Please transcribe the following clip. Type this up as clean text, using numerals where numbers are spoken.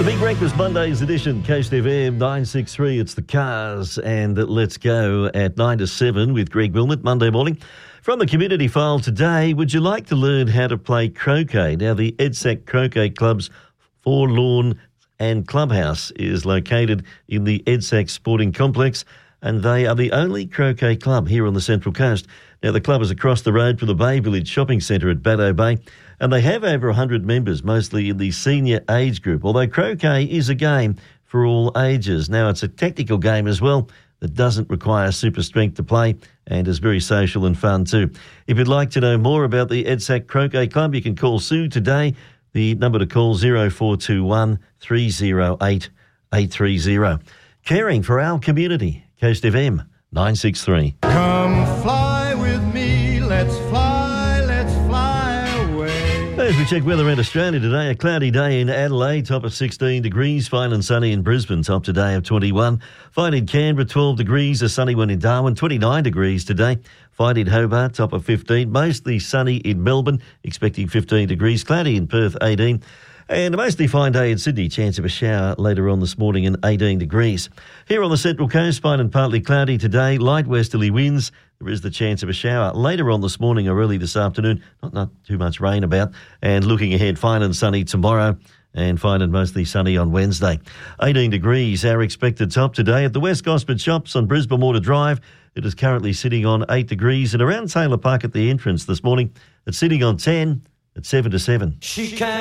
The Big Breakfast Mondays edition, Coast FM 963. It's the Cars, and let's go at 9 to 7 with Greg Wilmot Monday morning. From the community file today, would you like to learn how to play croquet? Now, the EDSAC Croquet Club's Forlorn and Clubhouse is located in the EDSAC Sporting Complex, and they are the only croquet club here on the Central Coast. Now, the club is across the road from the Bay Village Shopping Centre at Baddo Bay, and they have over 100 members, mostly in the senior age group, although croquet is a game for all ages. Now, it's a tactical game as well that doesn't require super strength to play and is very social and fun too. If you'd like to know more about the EDSAC Croquet Club, you can call Sue today. The number to call 0421 308 830. Caring for our community, Coast FM 963. Come fly with me, let's fly away. As we check weather around Australia today, a cloudy day in Adelaide, top of 16 degrees, fine and sunny in Brisbane, top today of 21. Fine in Canberra, 12 degrees, a sunny one in Darwin, 29 degrees today. Fine in Hobart, top of 15, mostly sunny in Melbourne, expecting 15 degrees, cloudy in Perth, 18. And a mostly fine day in Sydney, chance of a shower later on this morning and 18 degrees. Here on the Central Coast, fine and partly cloudy today, light westerly winds. There is the chance of a shower later on this morning or early this afternoon. Not too much rain about. And looking ahead, fine and sunny tomorrow and fine and mostly sunny on Wednesday. 18 degrees, our expected top today at the West Gosford Shops on Brisbane Water Drive. It is currently sitting on 8 degrees, and around Taylor Park at the entrance this morning, it's sitting on 10 at 7 to 7. She can